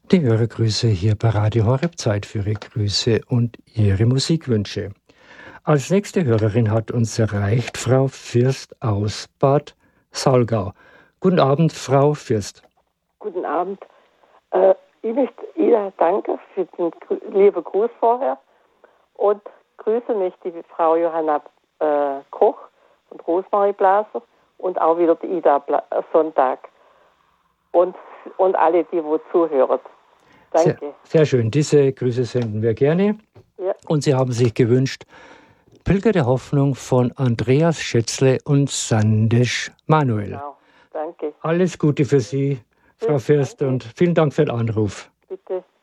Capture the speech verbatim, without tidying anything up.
Die Hörergrüße hier bei Radio Horeb, Zeit für Ihre Grüße und Ihre Musikwünsche. Als nächste Hörerin hat uns erreicht Frau Fürst aus Bad Saulgau. Guten Abend, Frau Fürst. Guten Abend. Äh, ich möchte Ihnen danken für den lieben Gruß vorher und grüße mich die Frau Johanna äh, Koch und Rosmarie Blaser und auch wieder die Ida Bla- Sonntag und, und alle, die wo zuhören. Danke. Sehr, sehr schön, diese Grüße senden wir gerne. Ja. Und Sie haben sich gewünscht, Pilger der Hoffnung von Andreas Schätzle und Sandesh Manuel. Genau, danke. Alles Gute für Sie, Frau Fürst, Danke. und vielen Dank für den Anruf. Bitte.